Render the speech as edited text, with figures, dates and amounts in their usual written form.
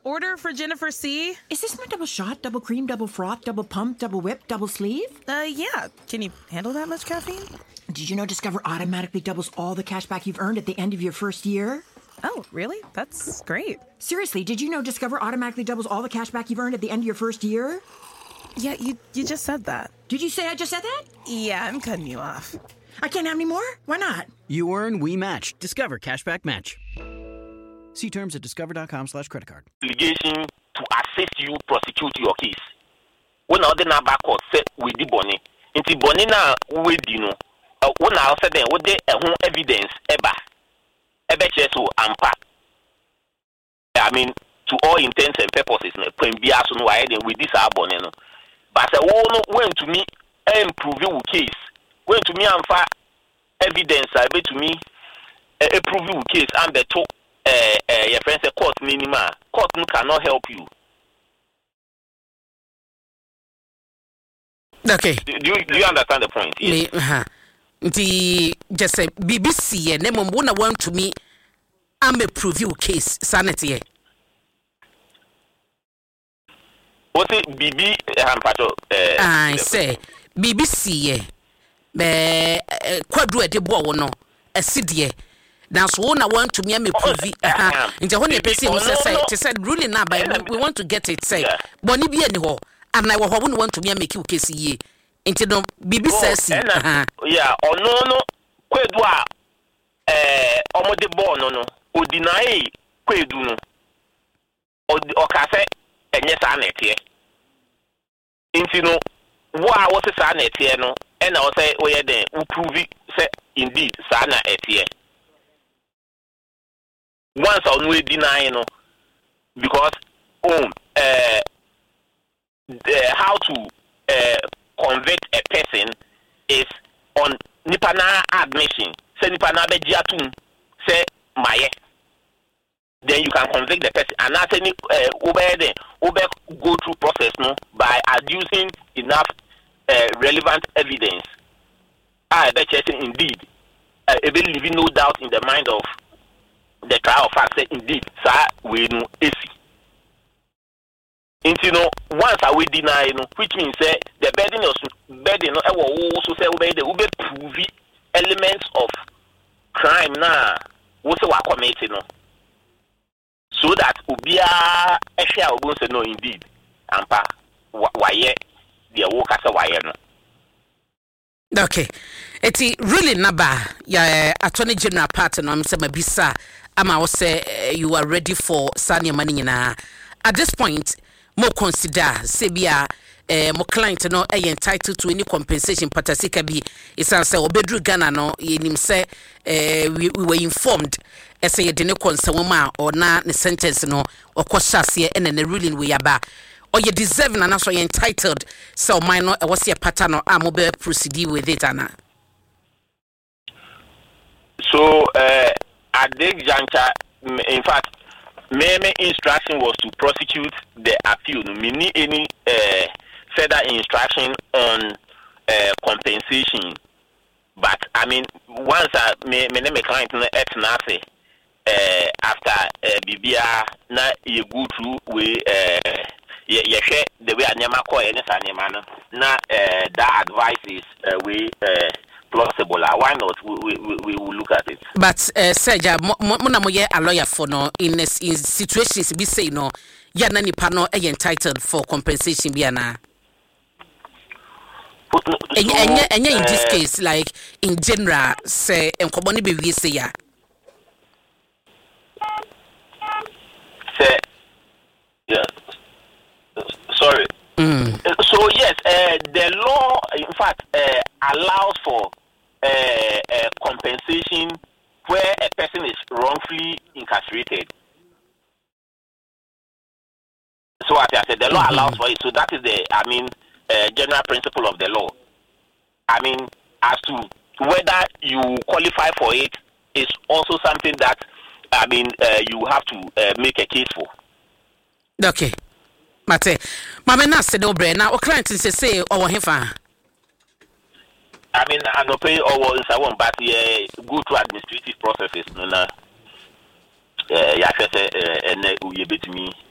order for Jennifer C. Is this my double shot, double cream, double froth, double pump, double whip, double sleeve? Yeah. Can you handle that much caffeine? Did you know Discover automatically doubles all the cash back you've earned at the end of your first year? Oh, really? That's great. Seriously, did you know Discover automatically doubles all the cash back you've earned at the end of your first year? Yeah, you just said that. Did you say I just said that? Yeah, I'm cutting you off. I can't have any more? Why not? You earn, we match. Discover Cashback Match. See terms at discover.com/creditcard. Obligation to assist you prosecute your case. When I did not back court said we did bonnie. Into bonnie now we dino. When I said then what they evidence eba cheso ampa. I mean to all intents and purposes when be as no why then with this bonnie no. But I went to me improve your case. Went to me and for evidence I bet to me approve your case and the talk your friend say court minima. Court cannot help you. Okay. Do you understand the point? Yes. The just say BBC and name one want to me I'm a preview case sanity. What it BB Hampacho I say BBC quadru de bo no asidie. Now so na want to me am a preview into when the person who said ruling now by we want to get it say boni bi ani ho and I want to me make you case ye into no BB says yeah or no kwedu a omode ball no o deny kwedu no o ka say enye sa na etie into no wo a wo se sa na etie no e na o say o ye den wo prove say indeed sa na etie once on we deny no because how to convict a person is on nipana admission. Say nipana bejiatum say maye. Then you can convict the person. And that's any go through process no by adducing enough relevant evidence. I bet you indeed leaving no doubt in the mind of the trial of fact say indeed sir we no AC. You know, once I will deny, which means the burden also say we prove elements of crime now. What we are committing, so that ubia eshia obo say no indeed, ampa why the work as a wire no. Okay, eti really naba ya attorney general part no am say mabisa ama wo say you are ready for sanya money na at this point. More consider sebia mo client no entitled to any compensation patasika bi isan say obedru Ghana no yenim say we were informed say ye de ne concern ma or na ne sentence no okoshase and the ruling we aba or you deserve na so you entitled so mine no was your pattern no am be proceed with it ana. So at this juncture in fact my instruction was to prosecute the appeal. We need any further instruction on compensation. But I mean, once my client after BBA na you go through we share the way anyama call any sanema na that advice is we plausible. Why not? We will look at it. But Serja, mona moye a lawyer for no in situations be say no ya na nipa no entitled for compensation bi ana. In this case like in general say enkobo ni be wi say ya. Say yeah. Sorry. So yes, the law in fact allows for compensation where a person is wrongfully incarcerated. So as I said, the law allows for it. So that is the general principle of the law. I mean, as to whether you qualify for it is also something that you have to make a case for. Okay. Mate, mama na se do bre na o client say o hefa. I mean, I no pay or someone but go through administrative processes no na ya say and you bet me